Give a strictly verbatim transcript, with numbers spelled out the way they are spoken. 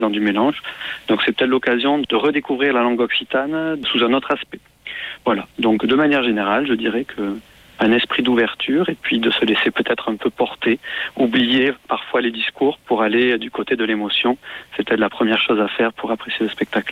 dans du mélange. Donc c'est peut-être l'occasion de redécouvrir la langue occitane sous un autre aspect. Voilà, donc de manière générale, je dirais que un esprit d'ouverture et puis de se laisser peut-être un peu porter, oublier parfois les discours pour aller du côté de l'émotion. C'est peut-être la première chose à faire pour apprécier le spectacle.